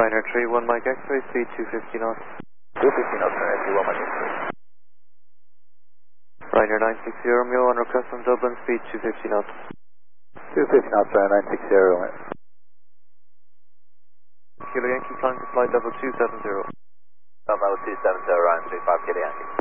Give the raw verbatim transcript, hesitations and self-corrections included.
Ryanair three one Mike X-ray, speed two fifty knots. two fifty knots, Ryanair three one Mike X-ray. Ryanair nine six zero Romeo on request from Dublin, speed two fifty knots. two fifty knots, Ryanair nine six zero Romeo. Kilo Yankee, climb to flight level two seven zero. Level two seven zero, Ryanair three five, Kilo Yankee.